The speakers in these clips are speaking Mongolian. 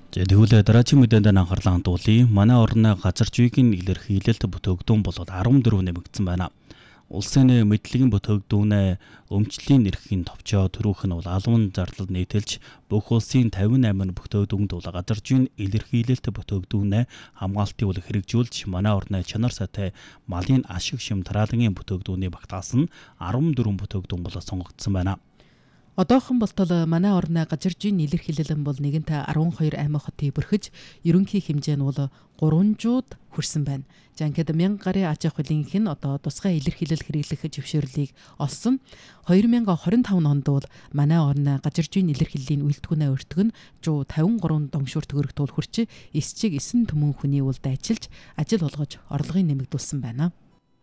Тэгвэл дараагийн мэдээнд анхаарлаа хандуулъя. Манай орны газар зүйн илэрхийлэлт бүтээгдэхүүн бол 14 нэмэгдсэн байна. Улсын мэдлэгийн бүтээгдэхүүнээ өмчлийн эрхийн товчоо төрөх нь бол албан зарлал нийтэлж бүх улсын 58 бүтээгдэхүүнд бол газар зүйн илэрхийлэлт бүтээгдэхүүнээ хамгаалтын үл хэрэгжүүлж манай орны чанар сайтай малын ашиг шим тараалангийн бүтээгдэхүүний багтаас нь 14 бүтээгдэхүүн бол сонгогдсон байна. Одоохон болтол манай орны газар зүйн илэрхийлэл бол нэгэнтээ 12 аймаг хотыг бүрхэж ерөнхий хэмжээ нь бол 300-д хүрсэн байна. За ингээд 1000 гарын аж ахуй хөлийнх нь одоо тусгай илэрхийлэл хэрэглэх зөвшөөрлийг олсон. 2025 онд бол манай орны газар зүйн илэрхийллийн үйлдвэрнээ өртгөн 153 домшуур төгрөгт хүрч 9 түмэн хүний улд ажиллаж ажил олгож орлогыг нэмэгдүүлсэн байна.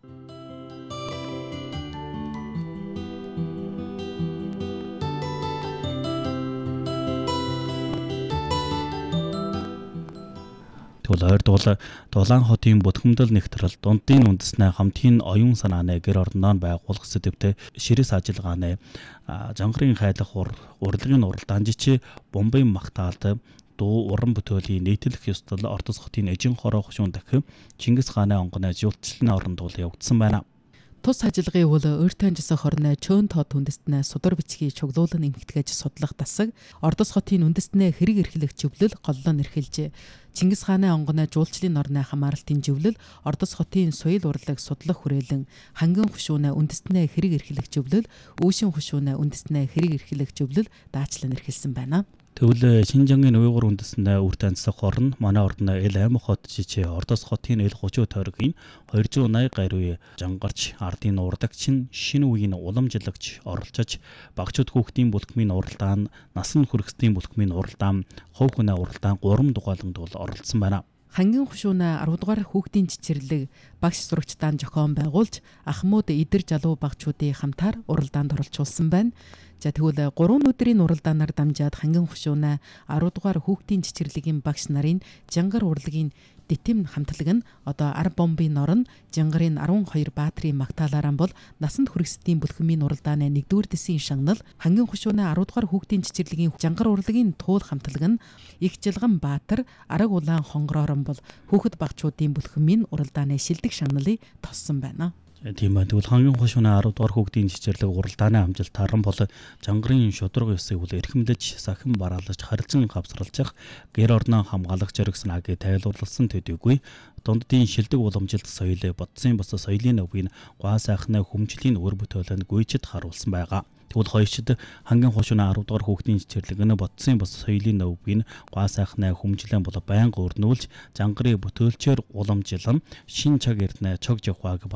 Ойр Дулаан хотын Бүтгэмдэл нэгтрэл дундын үндэснээ хамтын оюун санааны гэр орноор байгуулах сэдвтэй ширээс ажиллагааны жангарын хайлах урлагийн уралдаан жичээ бомбын магтаалд дуу уран бүтээлийн нийтлэх ёслол Ордос хотын эжин хороо хушуун дахин Чингис хааны онгоны жуулчлалын оронд явагдсан байна. Тус ажиллагын үл өөртөө жисэх хорны чөөн тоо үндэстнээ судар бичгийг чуглуулан эмхтгэж судлах дасаг Ордос хотын үндэстнээ хэрэг эрхлэх зөвлөл голлон эрхэлжээ. Чингис хааны онгоны жуулчлалын орны хамааралтын зөвлөл Ордос хотын соёл урлаг судлах хүрээлэн хангин хушуунаа үндэстнээ хэрэг эрхлэх зөвлөл үүшин хушуунаа үндэстнээ хэрэг эрхлэх зөвлөл даачлан эрхэлсэн байна. Тэгвэл Шинжангийн уйгур үндэстнээ үр таньцах орн манай орны эл аймаг хот жижиг Ордос хотын эл 30 тойргийн 280 гаруй жангарч ардын урлагчин шинэ үеийн уламжлагч оролцож багчууд хүүхдийн бүлхмийн уралдаан, насан хүрэгсдийн бүлхмийн уралдаан, хувь хүнээ уралдаан 3 дугааланд бол оролцсон байна. Хангин хушуунаа 10 дугаар хүүхдийн цэцэрлэг багш сурагчдaan зохион байгуулж ахмууд идэр жалуу багчуудын хамтаар уралдаанд оролцуулсан байна. За тэгвэл 3 өдрийн уралдаанаар дамжаад хангин хушуунаа 10 дугаар хүүхдийн цэцэрлэгийн багш нарын жангар урлагийн дэтэм хамтлаг нь одоо ар бомбын норн жангарын 12 баатрийн магтаалаараа бол насанд хүрэгсдийн бүлхмийн уралдааны 1-р дэсийн шагнал хангин хушуунаа 10 дугаар хүүхдийн цэцэрлэгийн жангар урлагийн туул хамтлаг нь их жилган баатар араг улаан хонгороорон бол хүүхэд багчуудын бүлхмийн уралдааны шилдэг шагналыг тоссон байна. Тийм байна. Тэгвэл хангин хушуунаа 10 дугаар хүүхдийн цэцэрлэг уралдааны амжилтаар нь бол жангарын шудраг ёсыг бол эрхэмлэж, сахин бараалж, харилцан хавсралжих гэр орноо хамгаалах зэрэг санааг тайлбарласан төдийгүй дунддын шилдэг уламжилт соёл бодсон бус соёлын өвгийн гоо сайхны хүмжлийн өр бүтээлэнд гүйчэд харуулсан байгаа. Тэгвэл хоёрчид хангин хушуунаа 10 дугаар хүүхдийн цэцэрлэг нь бодсон бус соёлын өвгийн гоо сайхны хүмжлэн бол байнга өрнүүлж жангарын бүтээлчээр уламжилан шин цаг эрдэнэ цог жавхаг